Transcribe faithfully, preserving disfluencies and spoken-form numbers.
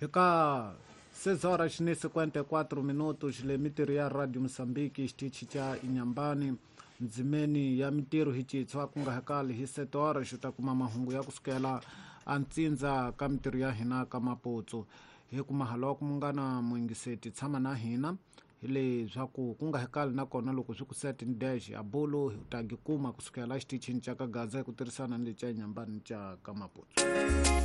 Eka seis horas e cinquenta e quatro minutos le mitiro ya Radio Moçambique ixitichi cha Inhambane ndzimeni ya mitiro hichitswa kunga hekali hi sete horas utakuma mahungu ya kusukela antsinza ka mitiro ya hina ka Maputsu hi kumahalo wa kumungana muingiseti tshama na hina hile zwaku kunga hekali na kona loko zwi ku sete ni dash abulu utagikuma kusukela xitichini cha ka Gaza hi ku tirhisana ni cha Inhambane cha ka Maputsu.